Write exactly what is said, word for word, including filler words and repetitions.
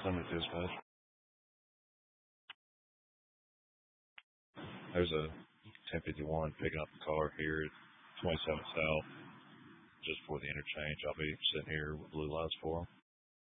Send it dispatch. There's a ten fifty-one picking up the car here at twenty-seven South, just before the interchange. I'll be sitting here with blue lights for 'em.